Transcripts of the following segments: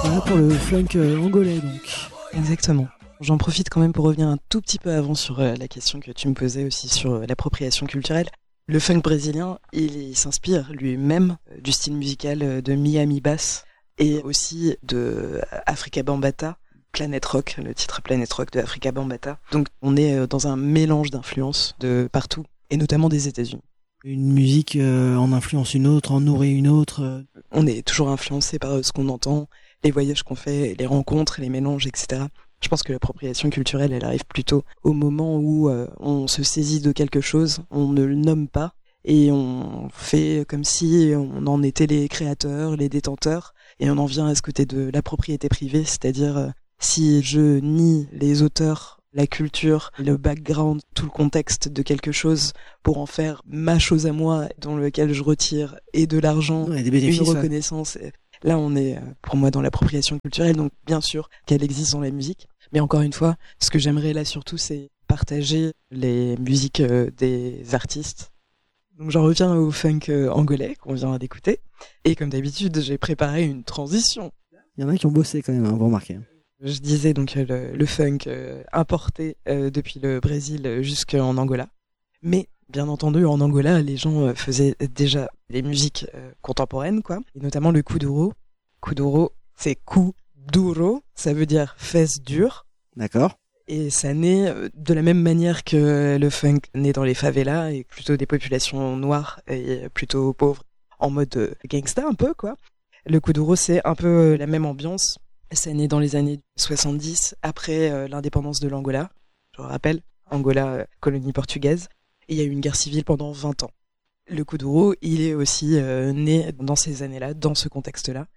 Voilà pour le funk angolais donc. Exactement. J'en profite quand même pour revenir un tout petit peu avant sur la question que tu me posais aussi sur l'appropriation culturelle. Le funk brésilien, il s'inspire lui-même du style musical de Miami Bass et aussi de Afrika Bambaataa, Planet Rock, le titre Planet Rock de Afrika Bambaataa. Donc on est dans un mélange d'influences de partout, et notamment des États-Unis. Une musique en influence une autre, en nourrit une autre. On est toujours influencé par ce qu'on entend, les voyages qu'on fait, les rencontres, les mélanges, etc. Je pense que l'appropriation culturelle, elle arrive plutôt au moment où on se saisit de quelque chose, on ne le nomme pas, et on fait comme si on en était les créateurs, les détenteurs, et on en vient à ce côté de la propriété privée, c'est-à-dire si je nie les auteurs, la culture, le background, tout le contexte de quelque chose pour en faire ma chose à moi, dans lequel je retire et de l'argent, Ouais, des bénéfices, une reconnaissance. Ouais. Là, on est, pour moi, dans l'appropriation culturelle, donc bien sûr qu'elle existe dans la musique. Mais encore une fois, ce que j'aimerais là surtout, c'est partager les musiques des artistes. Donc j'en reviens au funk angolais qu'on vient d'écouter. Et comme d'habitude, j'ai préparé une transition. Il y en a qui ont bossé quand même, hein, vous remarquez. Je disais donc le funk importé depuis le Brésil jusqu'en Angola. Mais bien entendu, en Angola, les gens faisaient déjà les musiques contemporaines, quoi. Et notamment le kuduro. Kuduro, c'est kuduro, ça veut dire fesse dure. D'accord. Et ça naît de la même manière que le funk naît dans les favelas et plutôt des populations noires et plutôt pauvres, en mode gangsta un peu, quoi. Le kuduro, c'est un peu la même ambiance. Ça naît dans les années 70, après l'indépendance de l'Angola. Je rappelle, Angola, colonie portugaise. Et il y a eu une guerre civile pendant 20 ans. Le kuduro, il est aussi né dans ces années-là, dans ce contexte-là.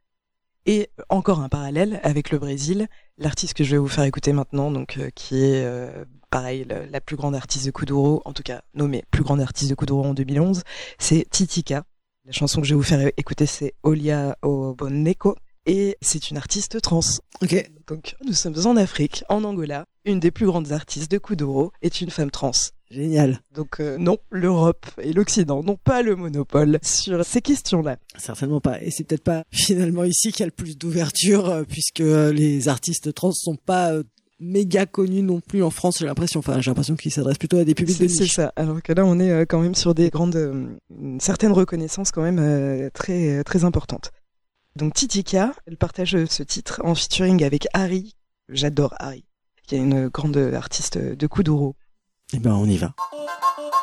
Et encore un parallèle avec le Brésil, l'artiste que je vais vous faire écouter maintenant, donc qui est pareil la plus grande artiste de kuduro, en tout cas nommée plus grande artiste de kuduro en 2011, c'est Titika. La chanson que je vais vous faire écouter, c'est Olia Oboneko. Et c'est une artiste trans. Ok. Donc nous sommes en Afrique, en Angola. Une des plus grandes artistes de kuduro est une femme trans. Génial. Donc non, l'Europe et l'Occident n'ont pas le monopole sur ces questions-là. Certainement pas. Et c'est peut-être pas finalement ici qu'il y a le plus d'ouverture, puisque les artistes trans sont pas méga connus non plus en France, j'ai l'impression. Enfin, j'ai l'impression qu'ils s'adressent plutôt à des publics de niche. C'est ça. Alors que là, on est quand même sur des grandes, une certaine reconnaissance quand même très très importante. Donc Titika, elle partage ce titre en featuring avec Harry. J'adore Harry, qui est une grande artiste de kuduro. Eh ben, on y va.